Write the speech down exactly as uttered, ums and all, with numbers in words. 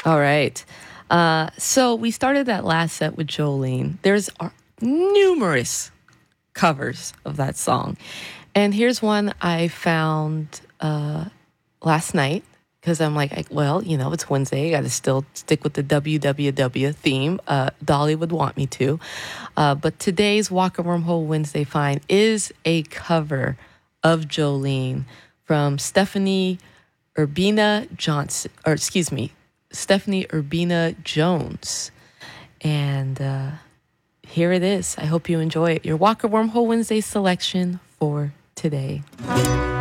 All right. Uh, so we started that last set with Jolene. There's uh, numerous covers of that song. And here's one I found uh, last night because I'm like, I, well, you know, it's Wednesday. I got to still stick with the W W W theme. Uh, Dolly would want me to. Uh, but today's Walker Wormhole Wednesday Find is a cover of Jolene from Stephanie Urbina Johnson, or excuse me, Stephanie Urbina Jones. And uh, here it is. I hope you enjoy it. Your Walker Wormhole Wednesday selection for today.